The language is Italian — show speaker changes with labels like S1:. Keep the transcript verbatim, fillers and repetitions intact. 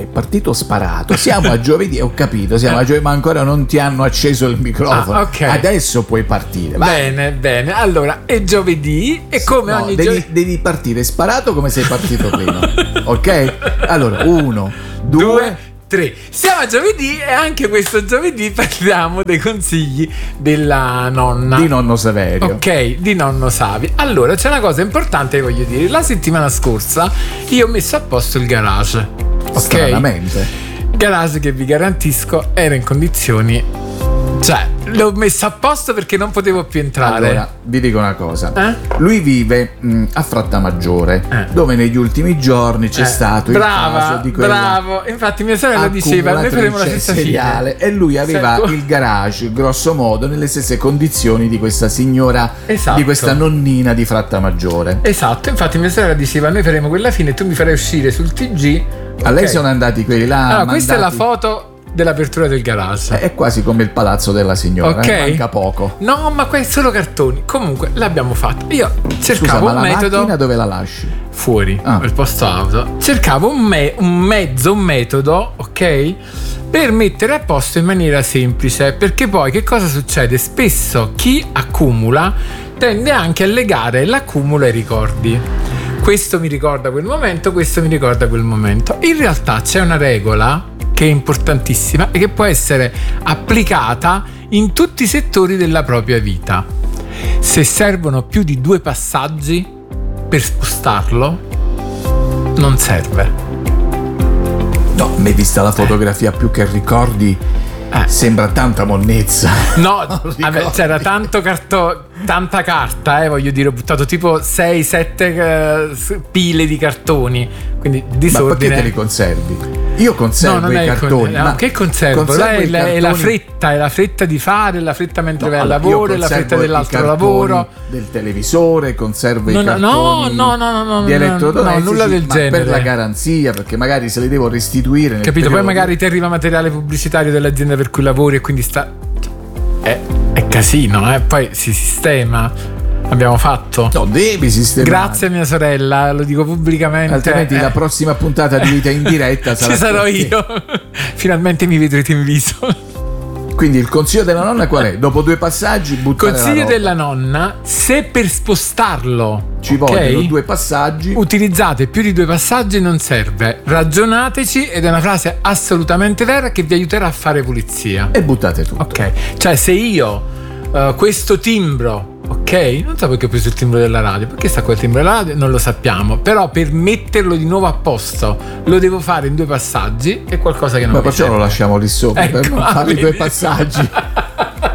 S1: partito sparato. Siamo a giovedì, ho capito, siamo a giovedì, ma ancora non ti hanno acceso il microfono.
S2: Ah, ok.
S1: Adesso puoi partire. Vai.
S2: Bene, bene. Allora, è giovedì e come
S1: No,
S2: ogni
S1: devi,
S2: giovedì...
S1: devi partire sparato come sei partito prima. Ok? Allora, uno, due,
S2: Due, tre. Siamo a giovedì e anche questo giovedì parliamo dei consigli della nonna.
S1: di nonno Saverio.
S2: Ok, di nonno Savi. Allora, c'è una cosa importante che voglio dire. La settimana scorsa io ho messo a posto il garage. Ok?
S1: Stranamente.
S2: Garage che vi garantisco era in condizioni... Cioè, l'ho messo a posto perché non potevo più entrare.
S1: Allora, vi dico una cosa.
S2: Eh?
S1: Lui vive mh, a Frattamaggiore,
S2: Eh.
S1: dove negli ultimi giorni c'è
S2: Eh,
S1: stato
S2: brava,
S1: il caso di quella
S2: bravo. Infatti mia sorella diceva noi faremo la stessa
S1: seriale,
S2: fine.
S1: e lui aveva
S2: Sento-
S1: il garage grosso modo nelle stesse condizioni di questa signora,
S2: Esatto.
S1: di questa nonnina di Frattamaggiore.
S2: Esatto, infatti mia sorella diceva noi faremo quella fine e tu mi farai uscire sul T G.
S1: A lei
S2: Ok.
S1: sono andati quelli là.
S2: Allora, questa è la
S1: mandati-
S2: foto dell'apertura del garage.
S1: È quasi come il palazzo della signora,
S2: Ok.
S1: eh, manca poco.
S2: No, ma qua è solo cartoni. Comunque l'abbiamo fatto. Io
S1: Scusa,
S2: cercavo
S1: ma
S2: un
S1: la
S2: metodo
S1: macchina dove la lasci?
S2: fuori,
S1: Ah.
S2: il posto auto. Cercavo un, me- un mezzo, un metodo, ok? Per mettere a posto in maniera semplice. Perché poi che cosa succede? Spesso chi accumula tende anche a legare l'accumulo ai ricordi. Questo mi ricorda quel momento, questo mi ricorda quel momento. In realtà c'è una regola che è importantissima e che può essere applicata in tutti i settori della propria vita. Se servono più di due passaggi per spostarlo, non serve.
S1: No, mi è vista la fotografia, più che ricordi,
S2: Eh.
S1: sembra tanta monnezza.
S2: No,
S1: Non
S2: vabbè,
S1: ricordi.
S2: c'era tanto carto- tanta carta, eh, voglio dire, ho buttato tipo sei sette pile di cartoni, quindi
S1: Ma perché
S2: disordine.
S1: te li conservi? Io conservo
S2: No, non
S1: i
S2: è il
S1: cartoni.
S2: con- no,
S1: ma
S2: che conservo?
S1: conservo
S2: Là è,
S1: i
S2: la, è la
S1: cartoni-
S2: fretta, è la fretta di fare, la fretta mentre
S1: No,
S2: vai al
S1: allora, io
S2: lavoro, è la
S1: conservo
S2: fretta
S1: i
S2: dell'altro
S1: cartoni
S2: lavoro.
S1: del televisore, conservo
S2: No,
S1: i
S2: no,
S1: cartoni
S2: no, no, no, no,
S1: di
S2: no,
S1: elettrodomestici,
S2: no, nulla del
S1: ma
S2: genere.
S1: per la garanzia, perché magari se li devo restituire nel
S2: Capito? Poi
S1: periodo-
S2: magari ti arriva materiale pubblicitario dell'azienda per cui lavori e quindi sta. È, è casino, eh? Poi si sistema. Abbiamo fatto.
S1: No, devi sistemare.
S2: Grazie a mia sorella, lo dico pubblicamente.
S1: Altrimenti
S2: eh.
S1: la prossima puntata di Vita in diretta sarà
S2: Ci sarò
S1: con te.
S2: io. Finalmente mi vedrete in viso.
S1: Quindi il consiglio della nonna qual è? Dopo due passaggi buttare la
S2: Consiglio
S1: roba.
S2: della nonna: se per spostarlo
S1: Ci
S2: ok,
S1: vogliono due passaggi.
S2: utilizzate più di due passaggi, non serve. Ragionateci, ed è una frase assolutamente vera che vi aiuterà a fare pulizia.
S1: E buttate tutto.
S2: Ok, cioè se io uh, questo timbro, ok, non so perché ho preso il timbro della radio, perché sta quel timbro della radio, non lo sappiamo, però per metterlo di nuovo a posto lo devo fare in due passaggi, è qualcosa che non
S1: Ma
S2: mi
S1: perciò
S2: serve.
S1: lo lasciamo lì sopra per
S2: Ecco,
S1: non fare i
S2: vedi?
S1: due passaggi.